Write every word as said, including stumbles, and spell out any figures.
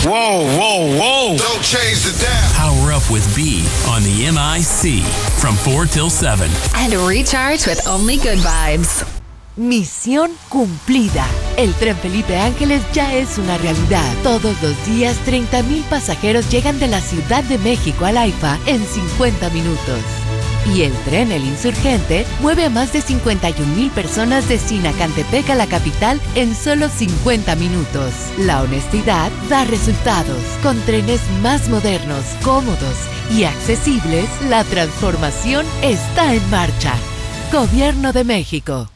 Whoa, whoa, whoa. Don't change the dial. Power up with B on the M I C from four till seven. And recharge with only good vibes. Misión cumplida. El Tren Felipe Ángeles ya es una realidad. Todos los días, treinta mil pasajeros llegan de la Ciudad de México al AIFA en cincuenta minutos. Y el tren El Insurgente mueve a más de cincuenta y un mil personas de Sinacantepec a la capital en solo cincuenta minutos. La honestidad da resultados. Con trenes más modernos, cómodos y accesibles, la transformación está en marcha. Gobierno de México.